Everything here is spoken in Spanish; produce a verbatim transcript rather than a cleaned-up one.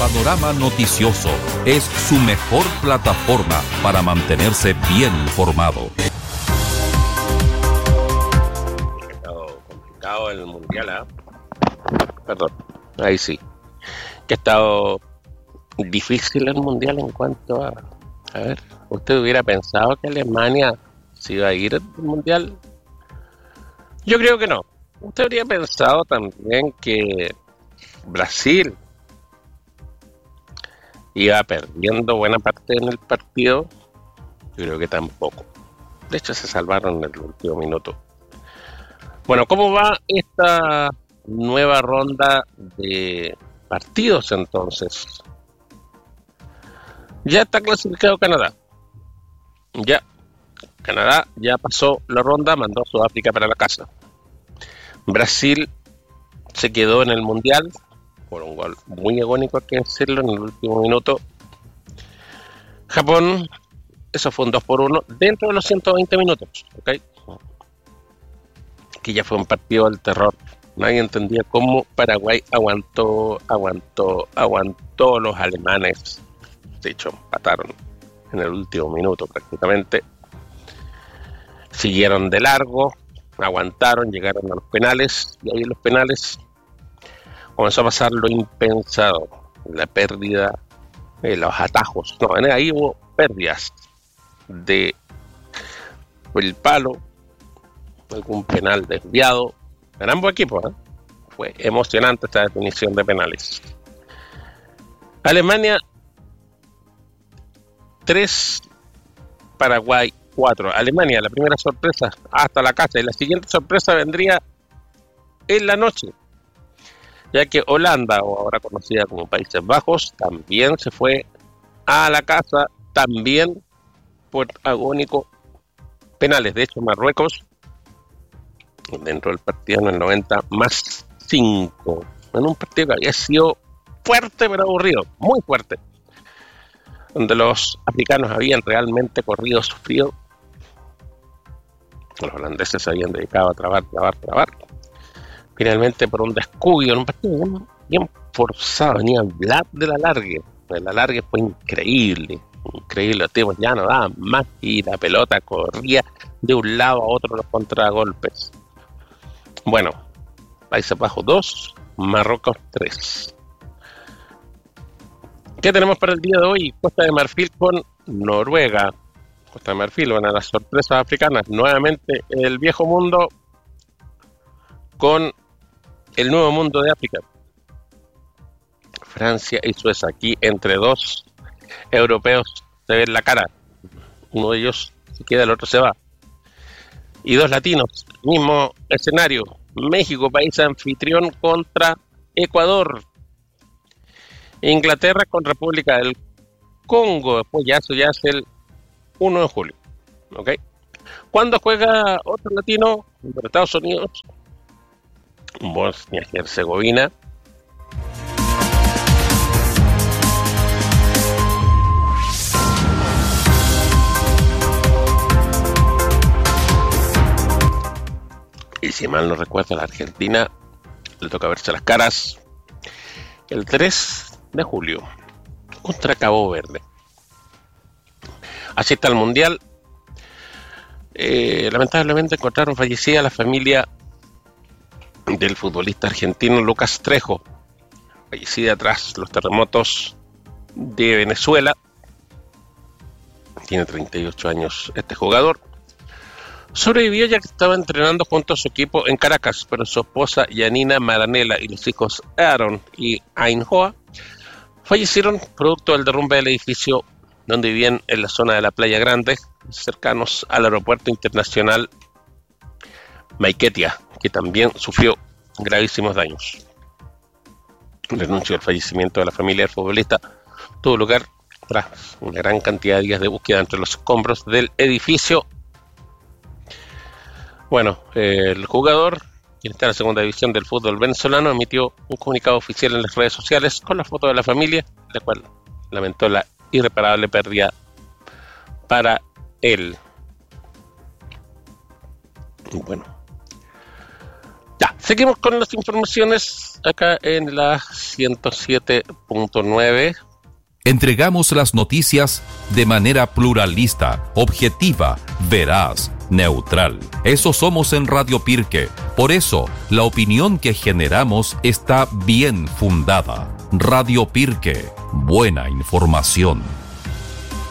Panorama Noticioso es su mejor plataforma para mantenerse bien informado. Ha estado complicado el mundial, ¿eh? Perdón, ahí sí. Que ha estado difícil el mundial en cuanto a... A ver, ¿usted hubiera pensado que Alemania se iba a ir al mundial? Yo creo que no. ¿Usted habría pensado también que Brasil iba perdiendo buena parte en el partido? Yo creo que tampoco. De hecho, se salvaron en el último minuto. Bueno, ¿cómo va esta nueva ronda de partidos entonces? Ya está clasificado Canadá. Ya. Canadá ya pasó la ronda, mandó a Sudáfrica para la casa. Brasil se quedó en el mundial por un gol muy agónico, hay que decirlo, en el último minuto. Japón, eso fue un dos por uno dentro de los ciento veinte minutos, ¿ok? Que ya fue un partido del terror. Nadie entendía cómo Paraguay aguantó, aguantó, aguantó los alemanes. De hecho, empataron en el último minuto prácticamente. Siguieron de largo, aguantaron, llegaron a los penales, y ahí en los penales comenzó a pasar lo impensado, la pérdida, eh, los atajos, no, ahí hubo pérdidas de el palo, algún penal desviado, en ambos equipos, ¿eh? Fue emocionante esta definición de penales. Alemania tres, Paraguay cuatro. Alemania, la primera sorpresa, hasta la casa. Y la siguiente sorpresa vendría en la noche, ya que Holanda, o ahora conocida como Países Bajos, también se fue a la casa, también por agónico penales. De hecho, Marruecos, dentro del partido en el noventa, más cinco. En un partido que había sido fuerte pero aburrido, muy fuerte, donde los africanos habían realmente corrido, sufrido. Los holandeses se habían dedicado a trabar, trabar, trabar. Finalmente, por un descuido, en un partido bien, bien forzado, venía Vlad de la Largue. De la Largue fue increíble, increíble. Los tipos ya no daban más y la pelota corría de un lado a otro los contragolpes. Bueno, Países Bajos dos, Marruecos tres. ¿Qué tenemos para el día de hoy? Costa de Marfil con Noruega. Costa de Marfil, van a las sorpresas africanas. Nuevamente el viejo mundo con el nuevo mundo de África. Francia y Suecia. Aquí entre dos europeos se ven la cara. Uno de ellos se queda, el otro se va. Y dos latinos, mismo escenario. México, país anfitrión, contra Ecuador. Inglaterra con República del Congo. Después ya eso ya es el uno de julio. ¿Ok? ¿Cuándo juega otro latino? Entre Estados Unidos, Bosnia y Herzegovina. Y si mal no recuerdo, a la Argentina le toca verse las caras el tres de julio contra Cabo Verde. Así está el mundial. Eh, lamentablemente encontraron fallecida la familia del futbolista argentino Lucas Trejo, fallecida tras los terremotos de Venezuela. Tiene treinta y ocho años este jugador. Sobrevivió ya que estaba entrenando junto a su equipo en Caracas, pero su esposa Yanina Maranela y los hijos Aaron y Ainhoa fallecieron producto del derrumbe del edificio donde vivían en la zona de la Playa Grande, cercanos al aeropuerto internacional Maiquetía, que también sufrió gravísimos daños. El anuncio del fallecimiento de la familia del futbolista tuvo lugar tras una gran cantidad de días de búsqueda entre los escombros del edificio. Bueno, eh, el jugador, quien está en la segunda división del fútbol venezolano, emitió un comunicado oficial en las redes sociales con la foto de la familia, la cual lamentó la irreparable pérdida para él. Bueno, ya, Seguimos con las informaciones acá en la ciento siete punto nueve. Entregamos las noticias de manera pluralista, objetiva, veraz, neutral. Eso somos en Radio Pirque. Por eso, la opinión que generamos está bien fundada. Radio Pirque, buena información.